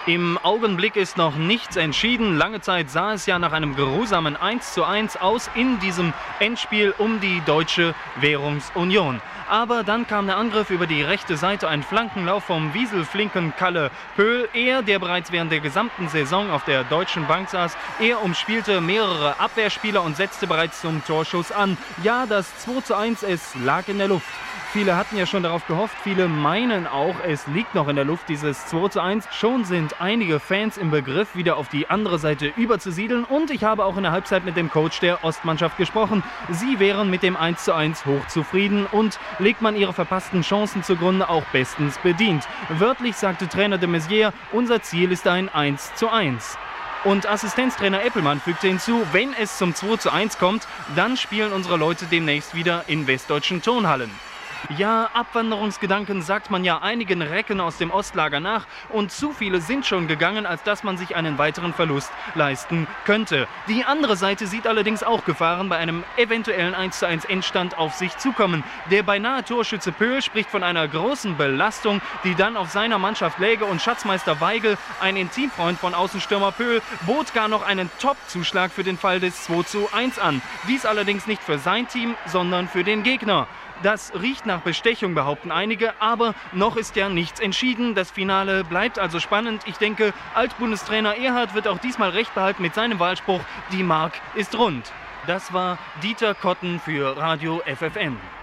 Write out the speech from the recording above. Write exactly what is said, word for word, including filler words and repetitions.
Im Augenblick ist noch nichts entschieden. Lange Zeit sah es ja nach einem geruhsamen eins zu eins aus in diesem Endspiel um die Deutsche Währungsunion. Aber dann kam der Angriff über die rechte Seite, ein Flankenlauf vom wieselflinken Kalle Pöhl. Er, der bereits während der gesamten Saison auf der Deutschen Bank saß, er umspielte mehrere Abwehrspieler und setzte bereits zum Torschuss an. Ja, das zwei zu eins, es lag in der Luft. Viele hatten ja schon darauf gehofft, viele meinen auch, es liegt noch in der Luft, dieses zwei zu eins. Schon sind einige Fans im Begriff, wieder auf die andere Seite überzusiedeln. Und ich habe auch in der Halbzeit mit dem Coach der Ostmannschaft gesprochen. Sie wären mit dem eins zu eins hochzufrieden und legt man ihre verpassten Chancen zugrunde, auch bestens bedient. Wörtlich sagte Trainer de Maizière, unser Ziel ist ein eins zu eins. Und Assistenztrainer Eppelmann fügte hinzu, wenn es zum zwei zu eins kommt, dann spielen unsere Leute demnächst wieder in westdeutschen Turnhallen. Ja, Abwanderungsgedanken sagt man ja einigen Recken aus dem Ostlager nach und zu viele sind schon gegangen, als dass man sich einen weiteren Verlust leisten könnte. Die andere Seite sieht allerdings auch Gefahren bei einem eventuellen eins zu eins Endstand auf sich zukommen. Der beinahe Torschütze Pöhl spricht von einer großen Belastung, die dann auf seiner Mannschaft läge, und Schatzmeister Weigel, ein Intimfreund von Außenstürmer Pöhl, bot gar noch einen Top-Zuschlag für den Fall des zwei zu eins an. Dies allerdings nicht für sein Team, sondern für den Gegner. Das riecht nach Bestechung, behaupten einige, aber noch ist ja nichts entschieden. Das Finale bleibt also spannend. Ich denke, Altbundestrainer Erhard wird auch diesmal recht behalten mit seinem Wahlspruch, die Mark ist rund. Das war Dieter Kotten für Radio F F N.